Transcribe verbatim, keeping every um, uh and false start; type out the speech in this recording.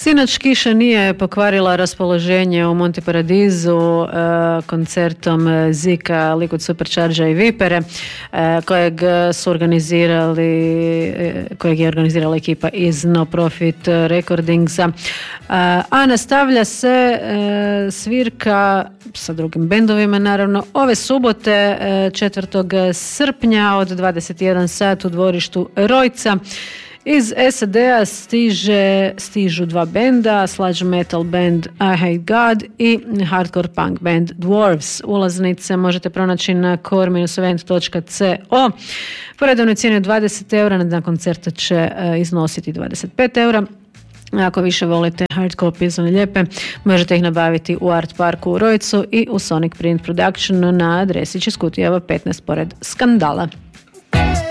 Sinoć kiša nije pokvarila raspoloženje u Monte Paradisu e, koncertom Zika, Liquid Supercharge i Vipere, e, kojeg su organizirali, e, kojeg je organizirala ekipa iz No Profit Recordingsa. E, a nastavlja se e, svirka sa drugim bendovima, naravno, ove subote, e, četvrtog srpnja od dvadeset jedan sat u dvorištu Rojca. Iz S A D-a stiže, stižu dva benda, sludge metal band I Hate God i hardcore punk band Dwarves. Ulaznice možete pronaći na core dash event dot co. Po redovnoj cijeni dvadeset eura, na koncerta će iznositi dvadeset pet eura. Ako više volite hardcore pisane lijepe, možete ih nabaviti u Art Parku u Rojcu i u Sonic Print Productionu na adresi Českutijeva petnaest pored Skandala.